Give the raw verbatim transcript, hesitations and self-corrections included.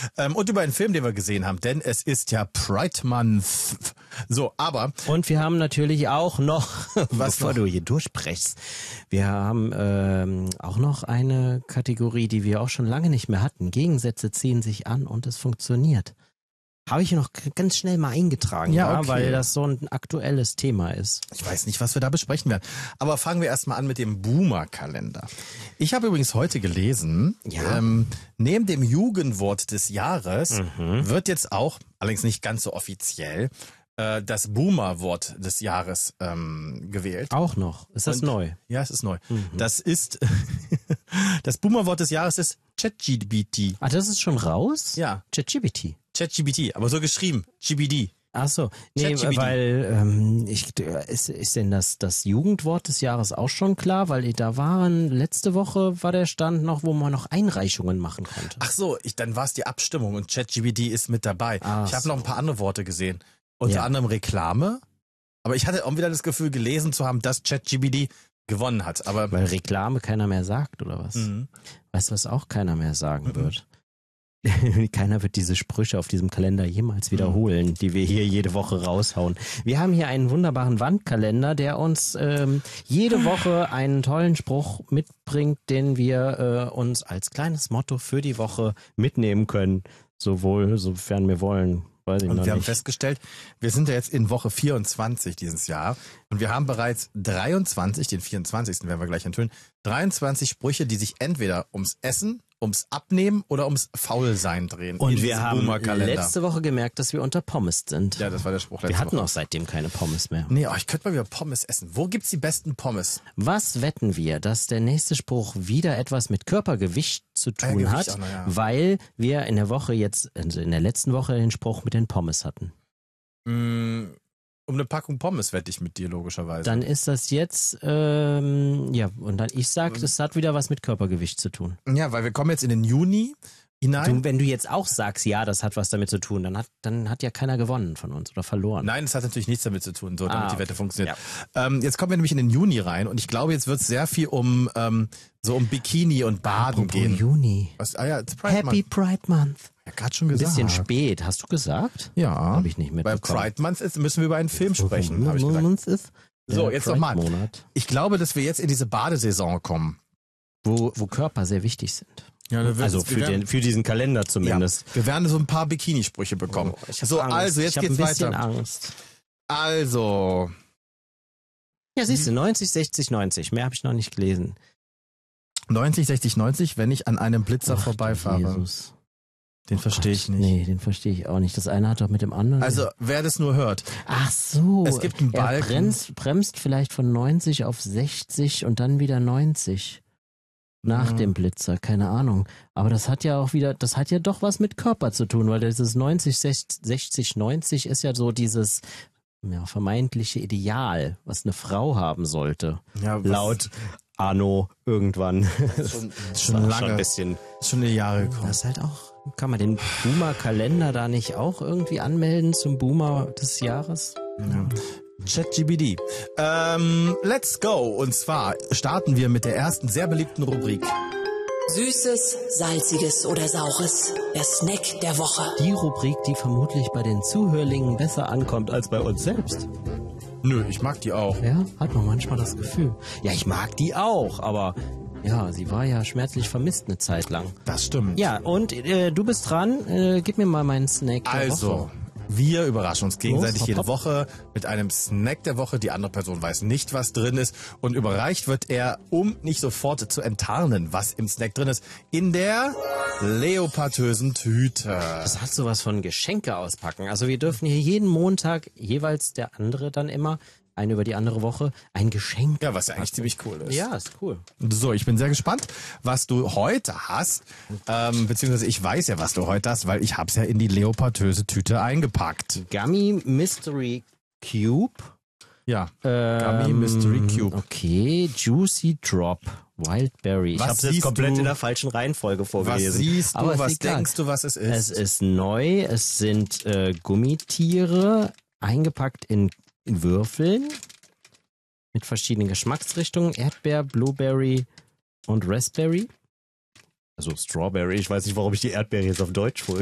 Ähm, und über einen Film, den wir gesehen haben, denn es ist ja Pride Month. So, aber... Und wir haben natürlich auch noch, was bevor noch? du hier durchbrechst, wir haben ähm, auch noch eine Kategorie, die wir auch schon lange nicht mehr hatten. Gegensätze ziehen sich an und es funktioniert. Habe ich noch ganz schnell mal eingetragen, Ja, ja, okay. weil das so ein aktuelles Thema ist. Ich weiß nicht, was wir da besprechen werden. Aber fangen wir erstmal an mit dem Boomer-Kalender. Ich habe übrigens heute gelesen, Ja. ähm, neben dem Jugendwort des Jahres Mhm. wird jetzt auch, allerdings nicht ganz so offiziell, äh, das Boomer-Wort des Jahres ähm, gewählt. Auch noch. Ist das Und- neu? Ja, es ist neu. Mhm. Das ist, das Boomer-Wort des Jahres ist ChatGPT. Ah, das ist schon raus? Ja, ChatGPT. ChatGPT, aber so geschrieben, G B D. Ach so, nee, ChatGPT. weil ähm, ich, ist, ist denn das, das Jugendwort des Jahres auch schon klar? Weil da waren, letzte Woche war der Stand noch, wo man noch Einreichungen machen konnte. Ach so, ich, dann war es die Abstimmung und ChatGPT ist mit dabei. Ach ich habe so. noch ein paar andere Worte gesehen. Unter Ja. anderem Reklame. Aber ich hatte auch wieder das Gefühl gelesen zu haben, dass ChatGPT gewonnen hat. Aber Weil Reklame keiner mehr sagt, oder was? Mhm. Weißt du, was auch keiner mehr sagen Mhm. wird? Keiner wird diese Sprüche auf diesem Kalender jemals wiederholen, die wir hier jede Woche raushauen. Wir haben hier einen wunderbaren Wandkalender, der uns ähm, jede Woche einen tollen Spruch mitbringt, den wir äh, uns als kleines Motto für die Woche mitnehmen können. Sowohl, sofern wir wollen. Weiß ich Und noch wir haben nicht. festgestellt, wir sind ja jetzt in Woche vierundzwanzig dieses Jahr und wir haben bereits dreiundzwanzig, den vierundzwanzigsten werden wir gleich enthüllen, dreiundzwanzig Sprüche, die sich entweder ums Essen, ums Abnehmen oder ums Faulsein drehen. Und in wir diesem haben Boomer-Kalender. letzte Woche gemerkt, dass wir unter Pommes sind. Ja, das war der Spruch letzte wir hatten Woche. auch seitdem keine Pommes mehr. Nee, oh, ich könnte mal wieder Pommes essen. Wo gibt's die besten Pommes? Was wetten wir, dass der nächste Spruch wieder etwas mit Körpergewicht zu Ah, tun Gewicht hat, auch noch, ja. weil wir in der Woche jetzt, also in der letzten Woche den Spruch mit den Pommes hatten. Mm, um eine Packung Pommes wette ich mit dir, logischerweise. Dann ist das jetzt, ähm, ja, und dann ich sag, das hat wieder was mit Körpergewicht zu tun. Ja, weil wir kommen jetzt in den Juni hinein. Du, wenn du jetzt auch sagst, ja, das hat was damit zu tun, dann hat, dann hat ja keiner gewonnen von uns oder verloren. Nein, das hat natürlich nichts damit zu tun, so damit Ah, die Wette okay. funktioniert. Ähm, jetzt kommen wir nämlich in den Juni rein und ich glaube, jetzt wird es sehr viel um ähm, so um Bikini und Baden Apropos gehen. Juni. Was, ah ja, it's Pride Happy Month. Pride Month. Ja, gerade schon Ein gesagt. bisschen spät, hast du gesagt? Ja. Habe ich nicht Bei mitbekommen. Pride Month ist, müssen wir über einen Film sprechen, habe ich gesagt. Month ist So, der jetzt nochmal. Pride-Monat, Ich glaube, dass wir jetzt in diese Badesaison kommen. wo, wo Körper sehr wichtig sind. Ja, da wird's- Also wir für werden- den, für diesen Kalender zumindest. Ja, wir werden so ein paar Bikini-Sprüche bekommen. Oh, ich hab so, Angst. also jetzt ich hab geht's ein bisschen weiter. Angst. Also, Ja, siehst du, neunzig, sechzig, neunzig. Mehr habe ich noch nicht gelesen. neunzig, sechzig, neunzig, wenn ich an einem Blitzer Ach, vorbeifahre. Jesus. Den verstehe Gott, ich nicht. Nee, den verstehe ich auch nicht. Das eine hat doch mit dem anderen. Also, wer das nur hört. Ach so. Es gibt einen Er Balken. bremst, bremst vielleicht von neunzig auf sechzig und dann wieder neunzig. Nach Ja. dem Blitzer, keine Ahnung. Aber das hat ja auch wieder, das hat ja doch was mit Körper zu tun, weil dieses neunzig, sechzig, neunzig ist ja so dieses ja, vermeintliche Ideal, was eine Frau haben sollte. Ja, was- Laut Arno irgendwann. Schon, Das schon war lange. Schon ein bisschen. Ist schon in die Jahre gekommen. Das ist halt auch, kann man den Boomer-Kalender da nicht auch irgendwie anmelden zum Boomer des Jahres? Ja. ChatGPT. Ähm, let's go. Und zwar starten wir mit der ersten sehr beliebten Rubrik. Süßes, salziges oder saures. Der Snack der Woche. Die Rubrik, die vermutlich bei den Zuhörlingen besser ankommt als bei uns selbst. Nö, ich mag die auch. Ja, hat man manchmal das Gefühl. Ja, ich mag die auch, aber ja, sie war ja schmerzlich vermisst eine Zeit lang. Das stimmt. Ja, und äh, du bist dran. Äh, gib mir mal meinen Snack der Also, Woche. wir überraschen uns gegenseitig Los, hopp, jede hopp. Woche mit einem Snack der Woche. Die andere Person weiß nicht, was drin ist. Und überreicht wird er, um nicht sofort zu enttarnen, was im Snack drin ist, in der leopardösen Tüte. Das hat sowas von Geschenke auspacken. Also wir dürfen hier jeden Montag jeweils der andere dann immer, eine über die andere Woche, ein Geschenk. Ja, was ja eigentlich ziemlich cool ist. Ja, ist cool. So, ich bin sehr gespannt, was du heute hast. Ähm, beziehungsweise ich weiß ja, was du heute hast, weil ich hab's ja in die leopardöse Tüte eingepackt. Gummy Mystery Cube. Ja, Ähm, Gummy Mystery Cube. Okay, Juicy Drop. Wildberry. Ich Was habe jetzt siehst komplett du? in der falschen Reihenfolge Was vorgelesen. siehst du, Aber ist was egal. denkst du, was es ist? Es ist neu. Es sind äh, Gummitiere eingepackt in, in Würfeln mit verschiedenen Geschmacksrichtungen. Erdbeer, Blueberry und Raspberry. Also Strawberry. Ich weiß nicht, warum ich die Erdbeere jetzt auf Deutsch vor